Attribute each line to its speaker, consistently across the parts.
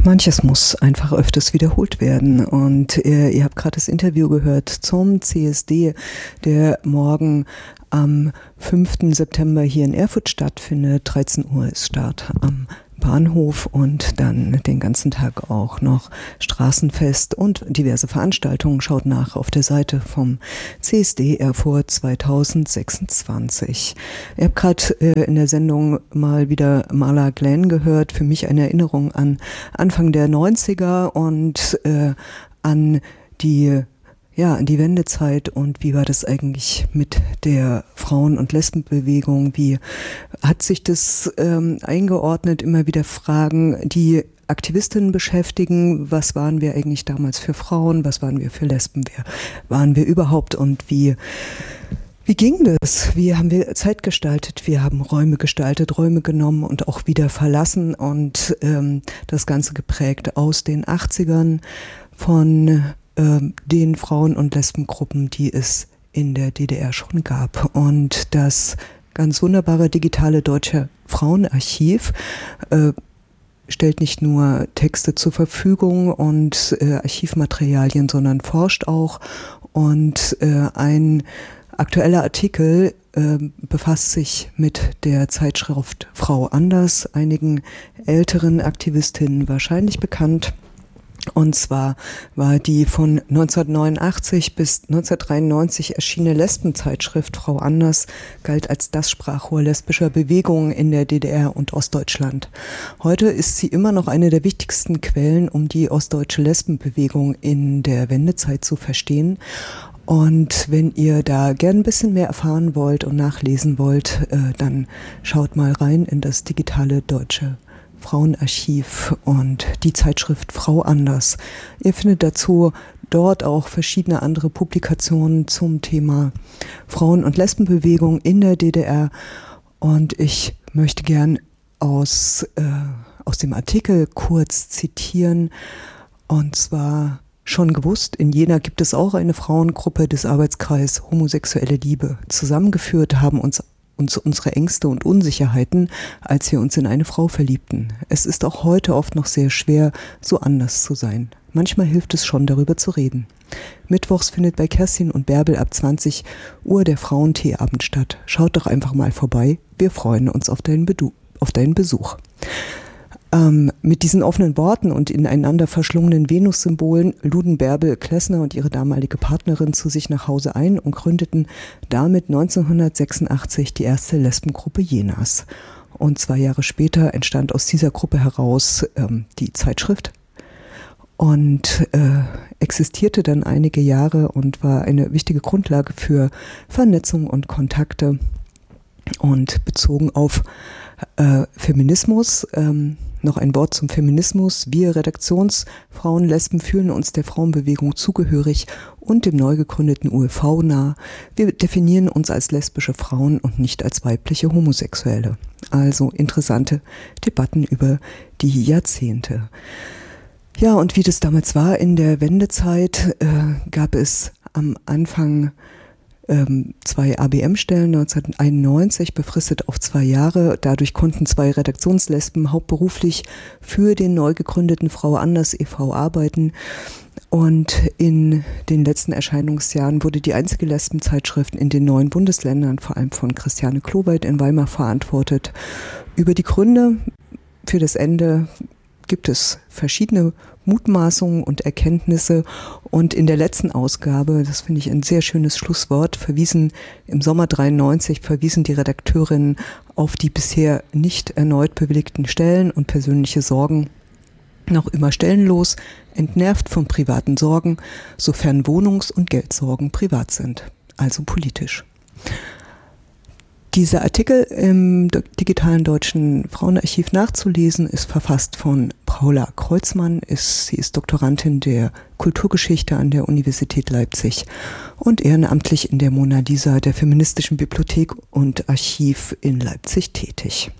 Speaker 1: Manches muss einfach öfters wiederholt werden. Und ihr habt gerade das Interview gehört zum CSD, der morgen am 5. September hier in Erfurt stattfindet. 13 Uhr ist Start am Bahnhof und dann den ganzen Tag auch noch Straßenfest und diverse Veranstaltungen. Schaut nach auf der Seite vom CSD Erfurt 2026. Ihr habt gerade in der Sendung mal wieder Marla Glenn gehört. Für mich eine Erinnerung an Anfang der 90er und an die Wendezeit und wie war das eigentlich mit der Frauen- und Lesbenbewegung? Wie hat sich das eingeordnet? Immer wieder Fragen, die Aktivistinnen beschäftigen. Was waren wir eigentlich damals für Frauen? Was waren wir für Lesben? Wer waren wir überhaupt? Und wie ging das? Wie haben wir Zeit gestaltet? Wir haben Räume gestaltet, Räume genommen und auch wieder verlassen und das Ganze geprägt aus den 80ern von den Frauen- und Lesbengruppen, die es in der DDR schon gab. Und das ganz wunderbare digitale Deutsche Frauenarchiv stellt nicht nur Texte zur Verfügung und Archivmaterialien, sondern forscht auch. Und ein aktueller Artikel befasst sich mit der Zeitschrift Frau Anders, einigen älteren Aktivistinnen wahrscheinlich bekannt. Und zwar war die von 1989 bis 1993 erschienene Lesbenzeitschrift Frau Anders galt als das Sprachrohr lesbischer Bewegungen in der DDR und Ostdeutschland. Heute ist sie immer noch eine der wichtigsten Quellen, um die ostdeutsche Lesbenbewegung in der Wendezeit zu verstehen. Und wenn ihr da gern ein bisschen mehr erfahren wollt und nachlesen wollt, dann schaut mal rein in das digitale Deutsche Frauenarchiv und die Zeitschrift Frau Anders. Ihr findet dazu dort auch verschiedene andere Publikationen zum Thema Frauen- und Lesbenbewegung in der DDR. Und ich möchte gern aus dem Artikel kurz zitieren. Und zwar: Schon gewusst, in Jena gibt es auch eine Frauengruppe des Arbeitskreises Homosexuelle Liebe. Zusammengeführt haben uns unsere Ängste und Unsicherheiten, als wir uns in eine Frau verliebten. Es ist auch heute oft noch sehr schwer, so anders zu sein. Manchmal hilft es schon, darüber zu reden. Mittwochs findet bei Kerstin und Bärbel ab 20 Uhr der Frauenteeabend statt. Schaut doch einfach mal vorbei. Wir freuen uns auf deinen Besuch. Mit diesen offenen Worten und ineinander verschlungenen Venussymbolen luden Bärbel Klessner und ihre damalige Partnerin zu sich nach Hause ein und gründeten damit 1986 die erste Lesbengruppe Jenas. Und 2 Jahre später entstand aus dieser Gruppe heraus die Zeitschrift und existierte dann einige Jahre und war eine wichtige Grundlage für Vernetzung und Kontakte. Und bezogen auf Feminismus, noch ein Wort zum Feminismus. Wir Redaktionsfrauen Lesben fühlen uns der Frauenbewegung zugehörig und dem neu gegründeten UEV nah. Wir definieren uns als lesbische Frauen und nicht als weibliche Homosexuelle. Also interessante Debatten über die Jahrzehnte. Ja, und wie das damals war in der Wendezeit, gab es am Anfang 2 ABM-Stellen 1991, befristet auf 2 Jahre. Dadurch konnten 2 Redaktionslesben hauptberuflich für den neu gegründeten Frau Anders e.V. arbeiten. Und in den letzten Erscheinungsjahren wurde die einzige Lesbenzeitschrift in den 9 Bundesländern, vor allem von Christiane Kloweit in Weimar, verantwortet. Über die Gründe für das Ende gibt es verschiedene Mutmaßungen und Erkenntnisse, und in der letzten Ausgabe, das finde ich ein sehr schönes Schlusswort, im Sommer 93 verwiesen die Redakteurinnen auf die bisher nicht erneut bewilligten Stellen und persönliche Sorgen, noch immer stellenlos, entnervt von privaten Sorgen, sofern Wohnungs- und Geldsorgen privat sind, also politisch. Dieser Artikel im digitalen Deutschen Frauenarchiv nachzulesen ist verfasst von Paula Kreuzmann. Sie ist Doktorandin der Kulturgeschichte an der Universität Leipzig und ehrenamtlich in der Mona Lisa der Feministischen Bibliothek und Archiv in Leipzig tätig.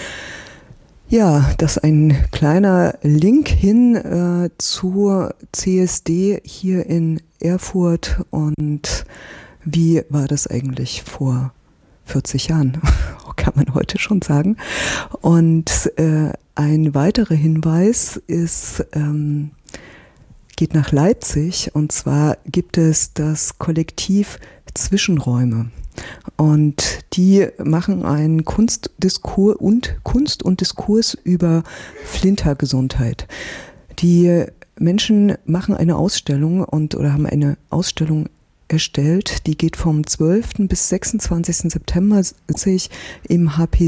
Speaker 1: Ja, das ist ein kleiner Link hin zur CSD hier in Erfurt. Und wie war das eigentlich vor 40 Jahren? kann man heute schon sagen. Und ein weiterer Hinweis ist, geht nach Leipzig, und zwar gibt es das Kollektiv Zwischenräume. Und die machen einen Kunst und Diskurs über Flintergesundheit. Die Menschen machen eine Ausstellung oder haben eine Ausstellung erstellt, die geht vom 12. bis 26. September im HP